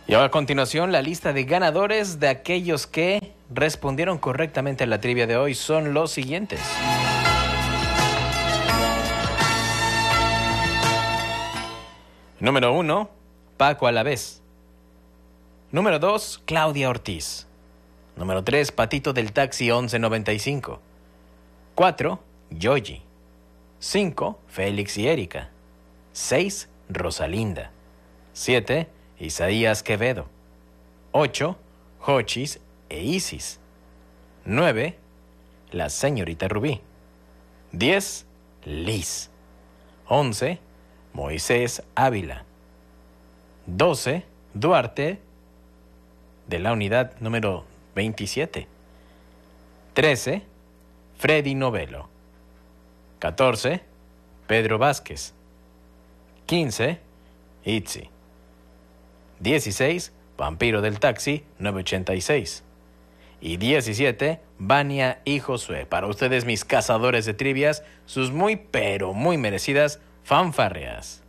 Y ahora a continuación la lista de ganadores de aquellos que respondieron correctamente a la trivia de hoy son los siguientes. Número 1, Paco Alavés. Número 2, Claudia Ortiz. Número 3, Patito del Taxi 1195. 4, Yoyi. 5, Félix y Erika. 6, Rosalinda. 7, Isaías Quevedo. 8, Jochis e Isis. 9, la señorita Rubí. 10, Liz. 11, Moisés Ávila. 12, Duarte, de la unidad número 27. 13, Freddy Novelo. 14, Pedro Vázquez. 15, Itzi. 16, Vampiro del Taxi 986. Y 17, Vania y Josué. Para ustedes, mis cazadores de trivias, sus muy pero muy merecidas fanfarrias.